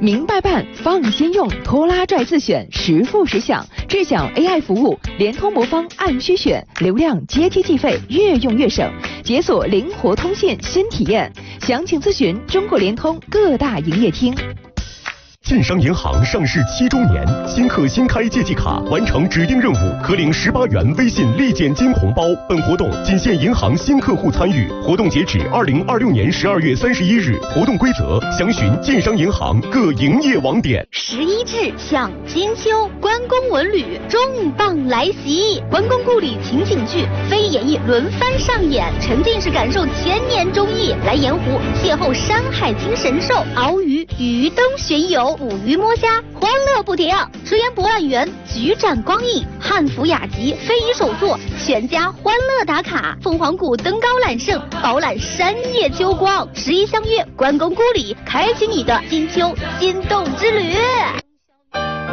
明白办，放心用，拖拉拽自选，10付10享，智享 AI 服务，联通魔方按需选，流量阶梯计费，越用越省，解锁灵活通信新体验。详情咨询中国联通各大营业厅。 建商银行上市7周年，新客新开借记卡完成指定任务可领18元微信立减金红包。本活动仅限银行新客户参与，活动截止2026年12月31日。活动规则详询建商银行各营业网点。 11至享金秋，关公文旅重磅来袭，关公故里情景剧、非演绎轮番上演，沉浸式感受千年忠义。来盐湖邂逅山海经神兽，鳌鱼鱼灯巡游，捕鱼摸虾，欢乐不停。水源博览园举展光影，汉服雅集非遗手作，全家欢乐打卡。凤凰谷登高揽胜，饱览山野秋光。11相约关公故里，开启你的金秋心动之旅。